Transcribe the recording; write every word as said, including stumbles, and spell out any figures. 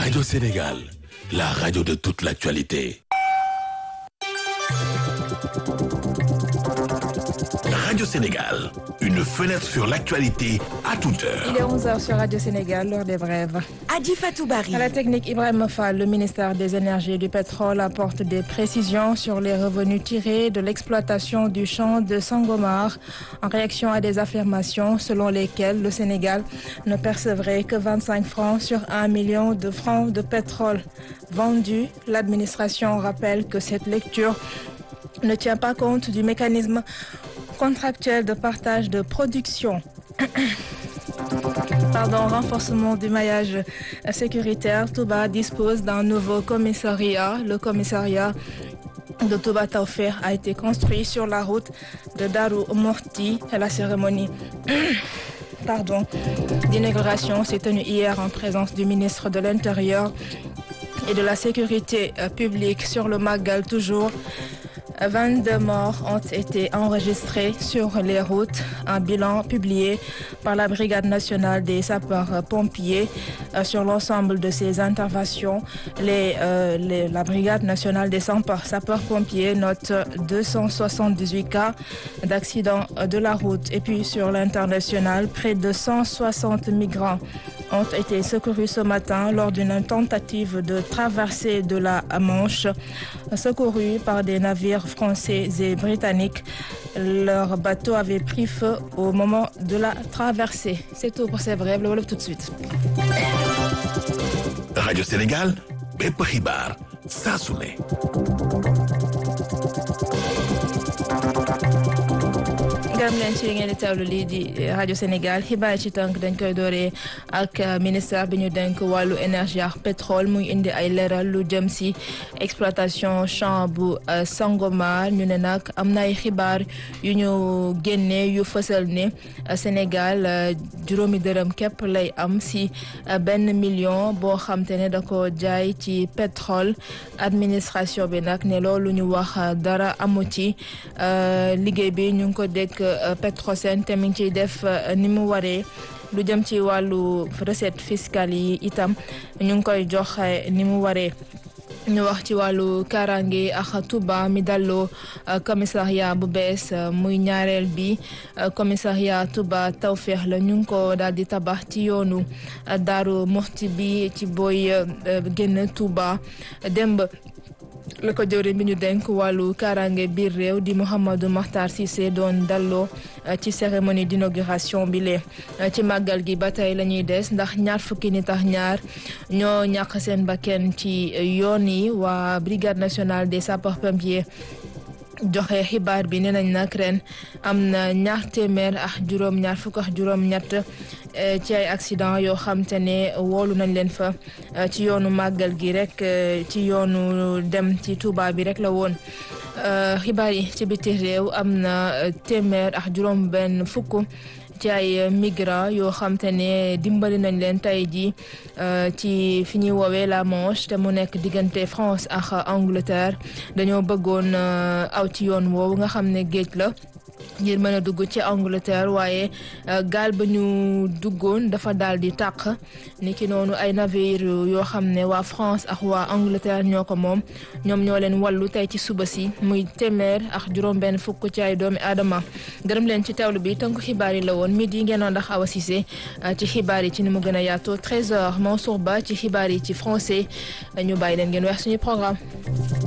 Radio Sénégal, la radio de toute l'actualité. Radio Sénégal, une fenêtre sur l'actualité à toute heure. Il est onze heures sur Radio Sénégal, l'heure des brèves. Adi Fatou Barry. À la technique, Ibrahim Fall, le ministère des Énergies et du Pétrole apporte des précisions sur les revenus tirés de l'exploitation du champ de Sangomar en réaction à des affirmations selon lesquelles le Sénégal ne percevrait que vingt-cinq francs sur un million de francs de pétrole vendus. L'administration rappelle que cette lecture ne tient pas compte du mécanisme contractuel de partage de production. Pardon, renforcement du maillage sécuritaire. Touba dispose d'un nouveau commissariat. Le commissariat de Touba Tawfekh a été construit sur la route de Darou Mouhty. La cérémonie pardon, d'inauguration s'est tenue hier en présence du ministre de l'Intérieur et de la Sécurité publique sur le Magal toujours. vingt-deux morts ont été enregistrés sur les routes. Un bilan publié par la Brigade nationale des sapeurs-pompiers euh, sur l'ensemble de ces interventions. Les, euh, les, la Brigade nationale des sapeurs-pompiers note deux cent soixante-dix-huit cas d'accidents de la route. Et puis sur l'international, près de cent soixante migrants ont été secourus ce matin lors d'une tentative de traversée de la Manche, secourus par des navires français et britanniques. Leur bateau avait pris feu au moment de la traversée. C'est tout pour ces brèves. Le Wolof tout de suite. Radio Sénégal, bépp xibaar saa su ne. gërëm leen ci ngeen di teewlu lii di rajo Sénégal xibaar ci tënk dañ koy dooree ak ministère bi ñu dénk wàllu énergie ak pétrole muy indi ay leeral lu jëm si exploitation champ bu Sangomar. ñu ne nag am na ay xibaar yu ñu génnee yu fësal ne Sénégal juróomi dërëm képp lay am si benn million boo xam te ne da ko jaay ci pétrole. Administration bi nag ne loolu ñu wax dara amu ci liggéey bi ñu ngi ko dégg Petrosen te mi ngi ciy def ni mu waree. lu jëm ci wàllu recette fiscale yi itam ñu ngi koy jox ni mu waree. ñu wax ci wàllu kaaraange ak Touba mi dalloo commissariat bu bees muy ñaareel bi commissariat Touba Tawfekh la ñu ngi ko daal di tabax ci yoonu Darou Mouhty bi ci booy génn Touba démb. la ko jëwriñ bi ñu denk wàllu kaaraange biir réew di Mouhamadou Makhtar Cissé doon dalloo ci cérémonie d'inauguration bi lee ci màggal gi ba tey la ñuy des ndax ñaar fukki nit ak ñaar ñoo ñàkk seen bakkan ci yoon yi. waa brigade nationale des sapeurs-pompiers joxe xibaar bi nee nañ nag ren am na ñaar téeméer ak juróom ñaar fukk ak juróom ñett ci ay accident yoo xam te ne woolu nañ leen fa ci yoonu màggal gi rek ci yoonu dem ci Touba bi rek la woon. xibaar yi ci biti réew am na téeméer ak juróom benn fukk ci ay migrants yoo xam te ne dimbali nañ leen tey ji ci fi ñuy woowee la Manche te mu nekk diggante France ak Angleterre. dañoo bëggoon aw ci yoon woowu nga xam ne géej la ngir mën a dugg ci Angleterre waaye gaal ba ñu duggoon dafa daal di tàq ni ki noonu ay navire yoo xam ne waa France ak waa Angleterre ñoo ko moom ñoom ñoo leen wàllu tey ci suba si muy téeméer ak juróom-benn fukk ci ay doomi aadama. gërëm leen ci teewlu bi tënku xibaar yi la woon midi ngeen doon ndax Awa Cissé ci xibaar yi ci ni mu gën a yaatoo treize heures Mansour Ba ci xibaar yi ci français ñu bàyyi leen ngeen wax suñu programme.